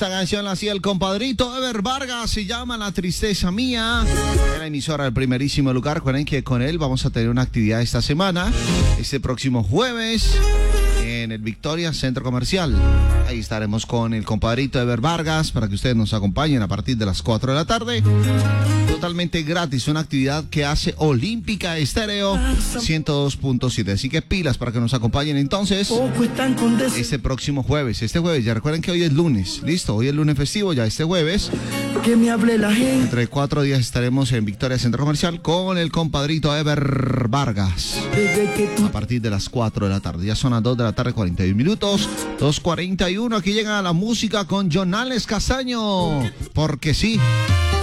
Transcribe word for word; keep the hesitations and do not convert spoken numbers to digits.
Esta canción la hacía el compadrito Ever Vargas, se llama La Tristeza Mía. En la emisora del primerísimo lugar. Recuerden que con él vamos a tener una actividad esta semana, este próximo jueves, en el Victoria Centro Comercial. Ahí estaremos con el compadrito Ever Vargas para que ustedes nos acompañen a partir de las cuatro de la tarde. Totalmente gratis, una actividad que hace Olímpica Estéreo ciento dos punto siete. Así que pilas para que nos acompañen entonces este próximo jueves. Este jueves, ya recuerden que hoy es lunes. Listo, hoy es lunes festivo, ya este jueves. Que me hable la gente. Entre cuatro días estaremos en Victoria Centro Comercial con el compadrito Ever Vargas. A partir de las cuatro de la tarde. Ya son las dos de la tarde, cuarenta y un minutos. dos cuarenta y uno. Aquí llega la música con Jonales Castaño. Porque sí.